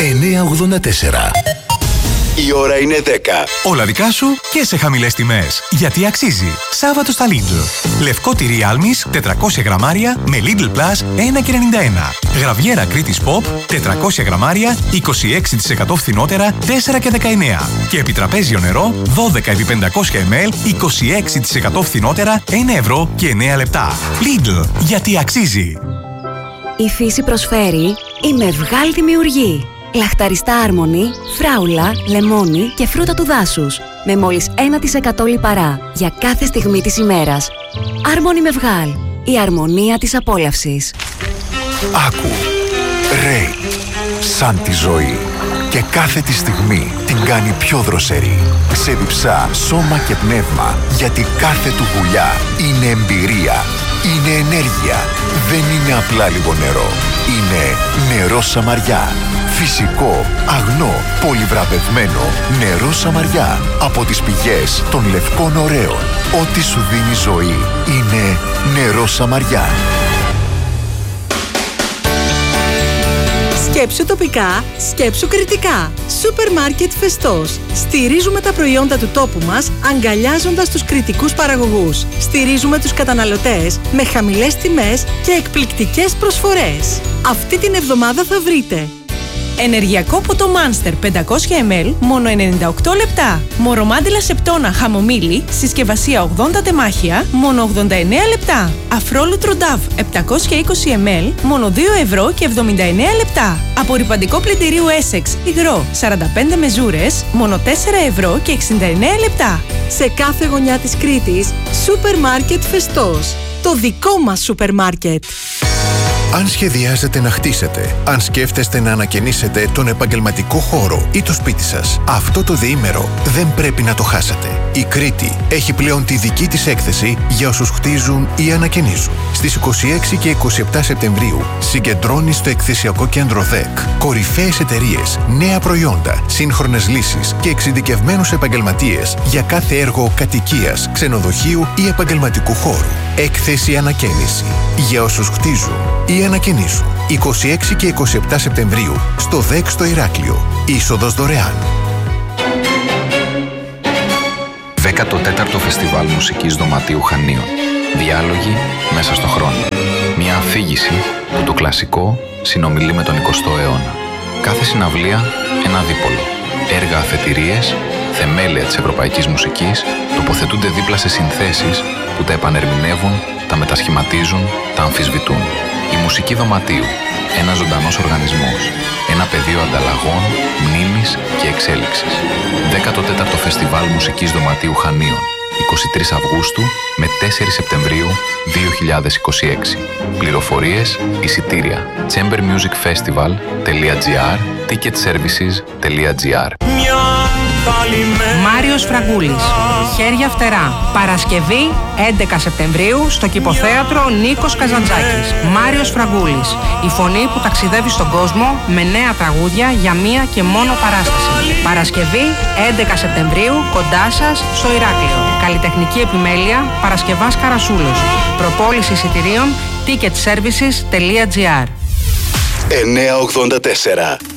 984. Η ώρα είναι 10. Όλα δικά σου και σε χαμηλές τιμές. Γιατί αξίζει. Σάββατο στα Lidl. Λευκό τυρί Άλμης 400 γραμμάρια με Lidl Plus 1,91. Γραβιέρα Κρήτης Pop 400 γραμμάρια 26% φθηνότερα 4,19. Και επιτραπέζιο νερό 12 επί 500 ml 26% φθηνότερα 1 ευρώ και 9 λεπτά. Lidl. Γιατί αξίζει. Η φύση προσφέρει η Μευγάλ Δημιουργεί. Λαχταριστά άρμονη, φράουλα, λεμόνι και φρούτα του δάσους. Με μόλις 1% λιπαρά για κάθε στιγμή της ημέρας. Άρμονη Μευγάλ. Η αρμονία της απόλαυσης. Άκου. Ρέι. Σαν τη ζωή. Και κάθε τη στιγμή την κάνει πιο δροσερή. Ξεδιψά σώμα και πνεύμα. Γιατί κάθε του γουλιά είναι εμπειρία. Είναι ενέργεια. Δεν είναι απλά λίγο νερό. Είναι νερό Σαμαριά. Φυσικό, αγνό, πολυβραβευμένο νερό Σαμαριά. Από τις πηγές των λευκών ωραίων. Ό,τι σου δίνει ζωή είναι νερό Σαμαριά. Σκέψου τοπικά, σκέψου κριτικά. Σούπερ μάρκετ Φεστός. Στηρίζουμε τα προϊόντα του τόπου μας, αγκαλιάζοντας τους κριτικούς παραγωγούς. Στηρίζουμε τους καταναλωτές με χαμηλές τιμές και εκπληκτικές προσφορές. Αυτή την εβδομάδα θα βρείτε ενεργειακό ποτό Monster 500 ml, μόνο 98 λεπτά. Μορομάντιλα σεπτόνα χαμομήλι, συσκευασία 80 τεμάχια, μόνο 89 λεπτά. Αφρόλουτρο Νταβ 720 ml, μόνο 2 ευρώ και 79 λεπτά. Απορρυπαντικό πλυντηρίου Essex υγρό 45 μεζούρες, μόνο 4 ευρώ και 69 λεπτά. Σε κάθε γωνιά της Κρήτης, σούπερ μάρκετ Φεστός. Το δικό μας σούπερ μάρκετ. Αν σχεδιάζετε να χτίσετε, αν σκέφτεστε να ανακαινήσετε τον επαγγελματικό χώρο ή το σπίτι σας, αυτό το διήμερο δεν πρέπει να το χάσετε. Η Κρήτη έχει πλέον τη δική της έκθεση για όσους χτίζουν ή ανακαινίζουν. Στις 26 και 27 Σεπτεμβρίου συγκεντρώνει στο εκθεσιακό κέντρο ΔΕΚ κορυφαίες εταιρείες, νέα προϊόντα, σύγχρονες λύσεις και εξειδικευμένους επαγγελματίες για κάθε έργο κατοικίας, ξενοδοχείου ή επαγγελματικού χώρου. Έκθεση ανακαίνιση για όσους χτίζουν ή ανακαινίζουν. 26 και 27 Σεπτεμβρίου στο ΔΕΚ στο Ηράκλειο. Είσοδος δωρεάν. 14ο Φεστιβάλ Μουσικής Δωματίου Χανίων. Διάλογοι μέσα στο χρόνο. Μια αφήγηση που το κλασικό συνομιλεί με τον 20ο αιώνα. Κάθε συναυλία ένα δίπολο. Έργα αφετηρίες, θεμέλια της ευρωπαϊκής μουσικής τοποθετούνται δίπλα σε συνθέσεις που τα επανερμηνεύουν, τα μετασχηματίζουν, τα αμφισβητούν. Η Μουσική Δωματίου. Ένας ζωντανός οργανισμός. Ένα πεδίο ανταλλαγών, μνήμης και εξέλιξης. 14ο Φεστιβάλ Μουσικής Δωματίου Χανίων. 23 Αυγούστου με 4 Σεπτεμβρίου 2026. Πληροφορίες, εισιτήρια. chambermusicfestival.gr, ticketservices.gr. Μάριος Φραγκούλης. Χέρια φτερά. Παρασκευή 11 Σεπτεμβρίου στο Κηποθέατρο Νίκος Καζαντζάκης. Μάριος Φραγκούλης. Η φωνή που ταξιδεύει στον κόσμο με νέα τραγούδια για μία και μόνο παράσταση. Παρασκευή 11 Σεπτεμβρίου κοντά σας στο Ηράκλειο. Καλλιτεχνική επιμέλεια Παρασκευάς Καρασούλος. Προπόληση εισιτηρίων ticketservices.gr. 984.